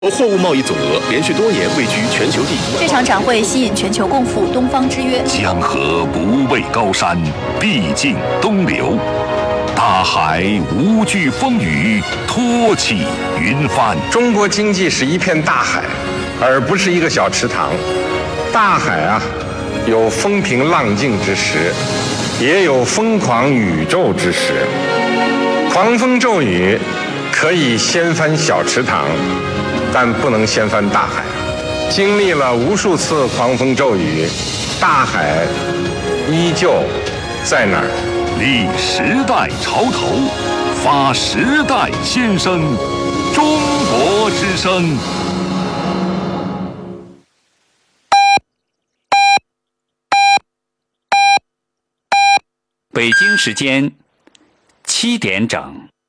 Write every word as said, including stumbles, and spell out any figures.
货物贸易总额连续多年位居全球第一。 这场展会吸引全球共赴东方之约。 江河不畏高山，必尽东流；大海无惧风雨，托起云帆。 中国经济是一片大海，而不是一个小池塘。大海啊，有风平浪静之时，也有疯狂宇宙之时。狂风骤雨可以掀翻小池塘，但不能掀翻大海。经历了无数次狂风骤雨，大海依旧在那儿。 立时代潮头，发时代先声，中国之声。 北京时间七点整。